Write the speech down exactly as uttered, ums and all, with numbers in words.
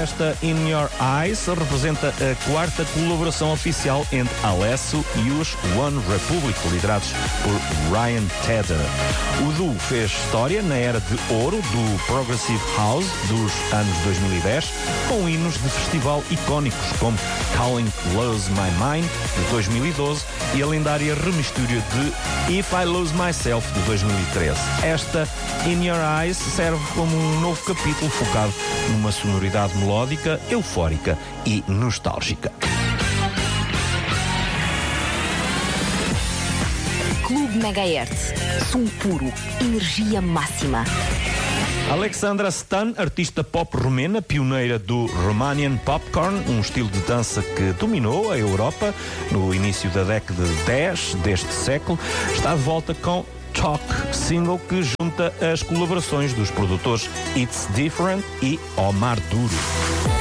Esta In Your Eyes representa a quarta colaboração oficial entre Alesso e os One Republic, liderados por Ryan Tedder. O duo fez história na era de ouro do Progressive House dos anos dois mil e dez, com hinos de festival icónicos como Calling Lose My Mind, de dois mil e doze, e a lendária remistura de If I Lose Myself, de dois mil e treze. Esta In Your Eyes serve como um novo capítulo focado numa sonoridade melódica, eufórica e nostálgica. Clube Megahertz. Som puro, energia máxima. Alexandra Stan, artista pop romena, pioneira do Romanian Popcorn, um estilo de dança que dominou a Europa no início da década de dez deste século, está de volta com Talk, single que junta as colaborações dos produtores It's Different e Omar Duro.